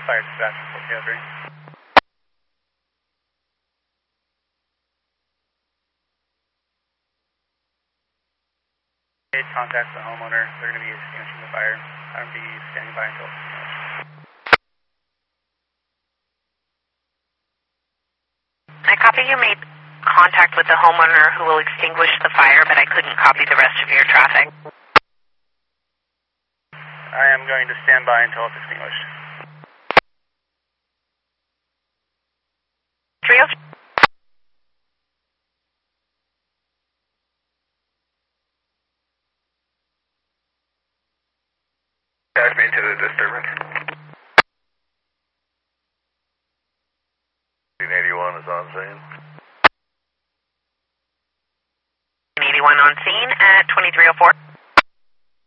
Fire dispatch 403. Contact the homeowner. They're going to be extinguishing the fire. I'm going to be standing by until it's extinguished. I copy you made contact with the homeowner who will extinguish the fire, but I couldn't copy the rest of your traffic. I am going to stand by until it's extinguished. 303. Dive me to the disturbance. 81 is on scene. 81 on scene at 2304.